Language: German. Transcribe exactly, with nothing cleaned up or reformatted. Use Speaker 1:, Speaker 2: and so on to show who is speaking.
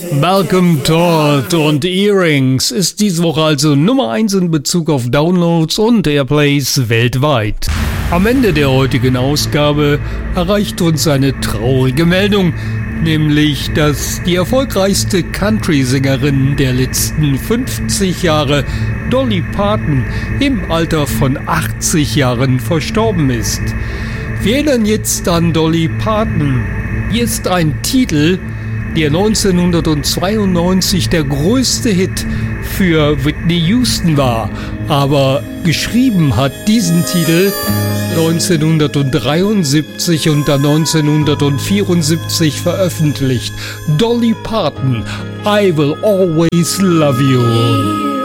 Speaker 1: Malcolm Todd und Earrings ist diese Woche also Nummer eins in Bezug auf Downloads und Airplays weltweit. Am Ende der heutigen Ausgabe erreicht uns eine traurige Meldung, nämlich dass die erfolgreichste Country-Sängerin der letzten fünfzig Jahre, Dolly Parton, im Alter von achtzig Jahren verstorben ist. Wir erinnern jetzt an Dolly Parton. Hier ist ein Titel, der neunzehnhundertzweiundneunzig der größte Hit für Whitney Houston war, aber geschrieben hat diesen Titel neunzehnhundertdreiundsiebzig und dann neunzehnhundertvierundsiebzig veröffentlicht. Dolly Parton, I Will Always Love You.